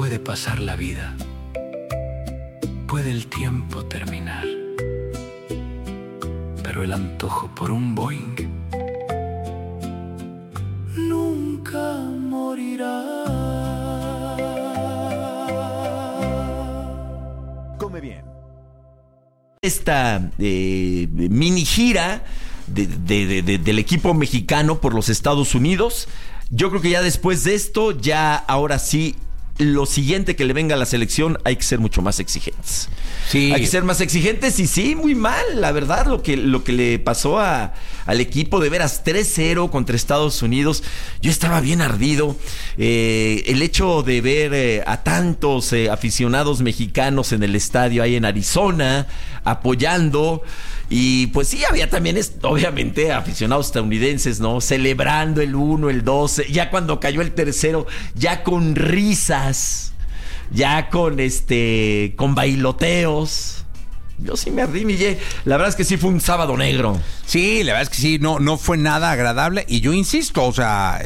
Puede pasar la vida, puede el tiempo terminar, pero el antojo por un Boeing nunca morirá. Come bien. Esta mini gira del equipo mexicano por los Estados Unidos. Yo creo que ya después de esto, ya ahora sí, lo siguiente que le venga a la selección, hay que ser mucho más exigentes. Sí. Hay que ser más exigentes y sí, muy mal, la verdad, lo que le pasó al equipo, de veras, 3-0 contra Estados Unidos. Yo estaba bien ardido. El hecho de ver a tantos aficionados mexicanos en el estadio ahí en Arizona, apoyando. Y pues sí, había también, obviamente, aficionados estadounidenses, ¿no? Celebrando el 1, el 2, ya cuando cayó el tercero, ya con risas, ya con bailoteos. Yo sí me ardí, Miguel. La verdad es que sí fue un sábado negro. Sí, la verdad es que sí, no fue nada agradable. Y yo insisto, o sea,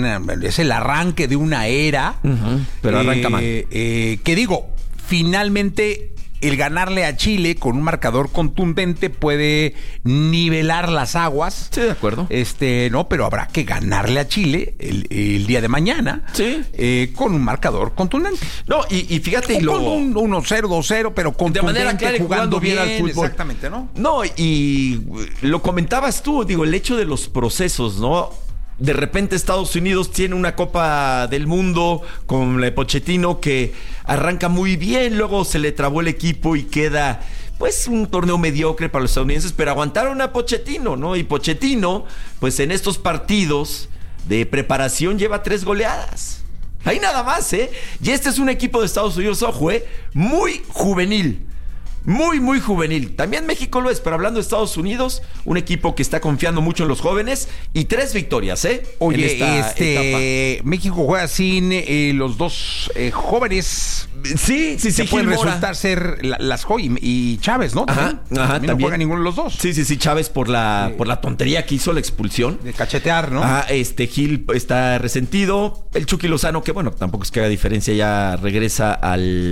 es el arranque de una era. Pero arranca mal. Que digo, finalmente el ganarle a Chile con un marcador contundente puede nivelar las aguas. Sí, de acuerdo. No, pero habrá que ganarle a Chile el día de mañana. Sí. Con un marcador contundente. No, y fíjate. Con un 1-0, 2-0, pero contundente, de manera clara, jugando bien al fútbol. Exactamente, ¿no? No, y lo comentabas tú, digo, el hecho de los procesos, ¿no? De repente Estados Unidos tiene una Copa del Mundo con Pochettino que arranca muy bien, luego se le trabó el equipo y queda pues un torneo mediocre para los estadounidenses, pero aguantaron a Pochettino, ¿no? Y Pochettino, pues en estos partidos de preparación lleva 3 goleadas. Ahí nada más, ¿eh? Y este es un equipo de Estados Unidos, ojo, muy juvenil. Muy, muy juvenil. También México lo es, pero hablando de Estados Unidos, un equipo que está confiando mucho en los jóvenes y 3 victorias, ¿eh? Oye, en esta etapa. México juega sin los dos jóvenes. Sí, que pueden resultar ser Lascoy y Chávez, ¿no? También no juega ninguno de los dos. Sí, Chávez por la tontería que hizo, la expulsión. De cachetear, ¿no? Gil está resentido. El Chucky Lozano, que bueno, tampoco es que haga diferencia, ya regresa a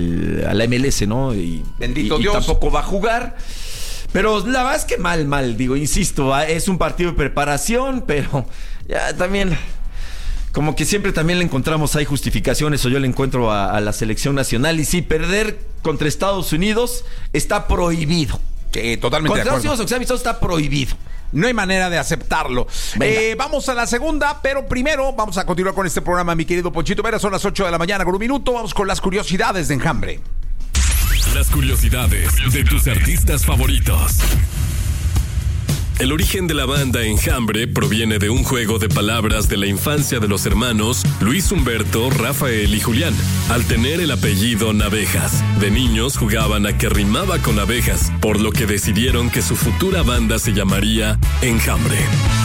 la MLS, ¿no? Bendito Dios. Tampoco va a jugar. Pero la verdad es que mal, digo, insisto, es un partido de preparación, pero ya también, como que siempre también le encontramos ahí justificaciones, o yo le encuentro a la selección nacional, y sí, perder contra Estados Unidos está prohibido. Sí, totalmente de acuerdo. Contra Estados Unidos, o sea, amistoso, está prohibido. No hay manera de aceptarlo. Vamos a la segunda, pero primero vamos a continuar con este programa, mi querido Ponchito Vera. Son las 8 de la mañana con un minuto. Vamos con las curiosidades de Enjambre. Las curiosidades de tus artistas favoritos. El origen de la banda Enjambre proviene de un juego de palabras de la infancia de los hermanos Luis Humberto, Rafael y Julián. Al tener el apellido Navejas, de niños jugaban a que rimaba con abejas, por lo que decidieron que su futura banda se llamaría Enjambre.